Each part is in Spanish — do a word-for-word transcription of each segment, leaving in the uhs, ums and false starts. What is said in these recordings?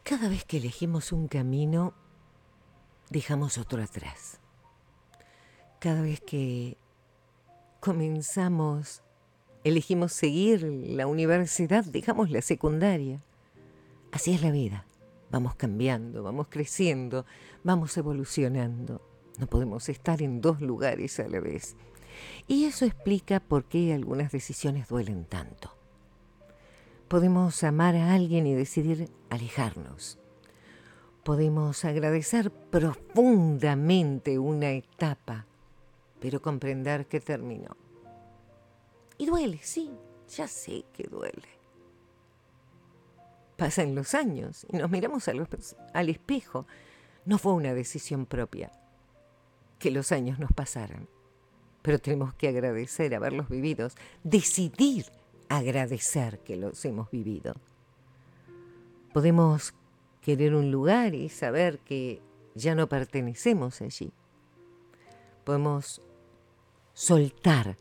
Cada vez que elegimos un camino, dejamos otro atrás. Cada vez que comenzamos, elegimos seguir la universidad, dejamos la secundaria. Así es la vida. Vamos cambiando, vamos creciendo, vamos evolucionando. No podemos estar en dos lugares a la vez. Y eso explica por qué algunas decisiones duelen tanto. Podemos amar a alguien y decidir alejarnos. Podemos agradecer profundamente una etapa, pero comprender que terminó. Y duele, sí, ya sé que duele. Pasan los años y nos miramos a los, al espejo. No fue una decisión propia que los años nos pasaran, pero tenemos que agradecer haberlos vivido, decidir agradecer que los hemos vivido. Podemos querer un lugar y saber que ya no pertenecemos allí. Podemos soltar,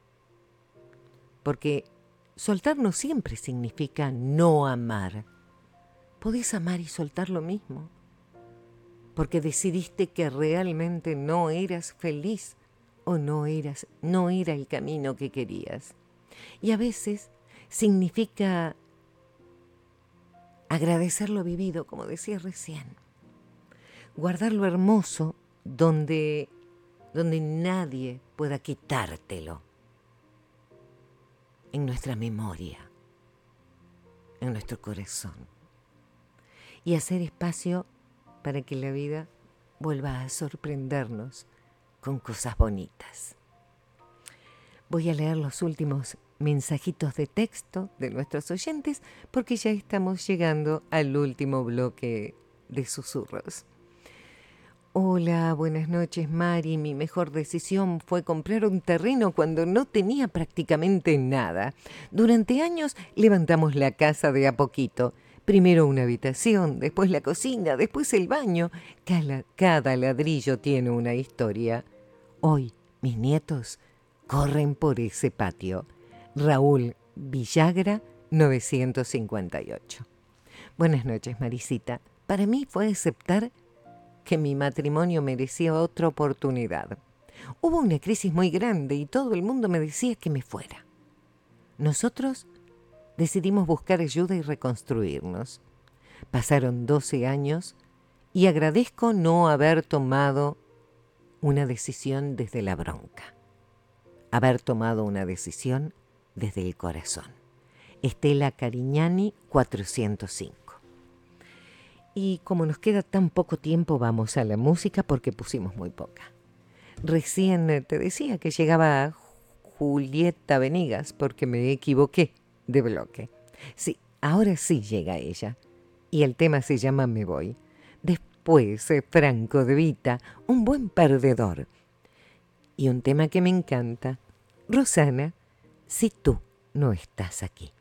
porque soltar no siempre significa no amar. Podés amar y soltar lo mismo, porque decidiste que realmente no eras feliz o no eras, no era el camino que querías. Y a veces significa agradecer lo vivido, como decía recién. Guardar lo hermoso donde, donde nadie pueda quitártelo. En nuestra memoria, en nuestro corazón. Y hacer espacio para que la vida vuelva a sorprendernos con cosas bonitas. Voy a leer los últimos mensajitos de texto de nuestros oyentes porque ya estamos llegando al último bloque de susurros. Hola, buenas noches Mari. Mi mejor decisión fue comprar un terreno cuando no tenía prácticamente nada. Durante años levantamos la casa de a poquito. Primero una habitación, después la cocina, después el baño. Cada, cada ladrillo tiene una historia. Hoy mis nietos corren por ese patio. Raúl Villagra, novecientos cincuenta y ocho. Buenas noches, Marisita. Para mí fue aceptar que mi matrimonio merecía otra oportunidad. Hubo una crisis muy grande y todo el mundo me decía que me fuera. Nosotros decidimos buscar ayuda y reconstruirnos. Pasaron doce años y agradezco no haber tomado una decisión desde la bronca. Haber tomado una decisión desde el corazón. Estela Cariñani, cuatrocientos cinco. Y como nos queda tan poco tiempo, vamos a la música porque pusimos muy poca. Recién te decía que llegaba Julieta Venegas porque me equivoqué de bloque. Sí, ahora sí llega ella. Y el tema se llama Me Voy. Después, eh, Franco De Vita, Un Buen Perdedor. Y un tema que me encanta, Rosana, Si Tú No Estás Aquí.